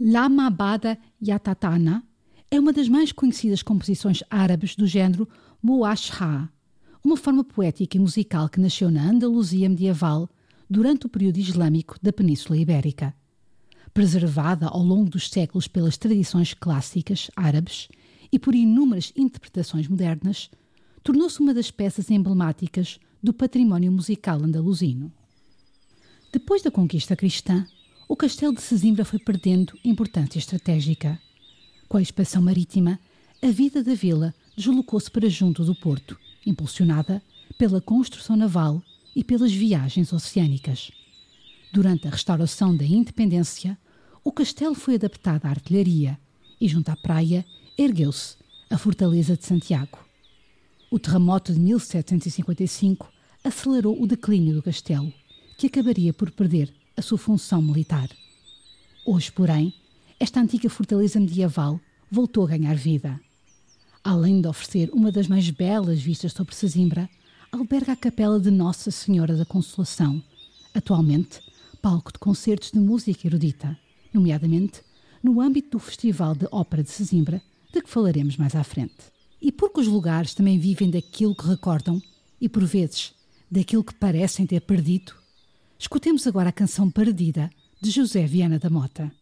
Lama Bada Yatatana é uma das mais conhecidas composições árabes do género Muashha, uma forma poética e musical que nasceu na Andaluzia medieval durante o período islâmico da Península Ibérica. Preservada ao longo dos séculos pelas tradições clássicas árabes e por inúmeras interpretações modernas, tornou-se uma das peças emblemáticas do património musical andaluzino. Depois da conquista cristã, o castelo de Sesimbra foi perdendo importância estratégica. Com a expansão marítima, a vida da vila deslocou-se para junto do porto, impulsionada pela construção naval e pelas viagens oceânicas. Durante a restauração da independência, o castelo foi adaptado à artilharia e, junto à praia, ergueu-se a Fortaleza de Santiago. O terremoto de 1755 acelerou o declínio do castelo, que acabaria por perder a sua função militar. Hoje, porém, esta antiga fortaleza medieval voltou a ganhar vida. Além de oferecer uma das mais belas vistas sobre Sesimbra, alberga a capela de Nossa Senhora da Consolação, atualmente palco de concertos de música erudita, nomeadamente no âmbito do Festival de Ópera de Sesimbra, de que falaremos mais à frente. E porque os lugares também vivem daquilo que recordam e, por vezes, daquilo que parecem ter perdido, escutemos agora a canção Perdida, de José Viana da Mota.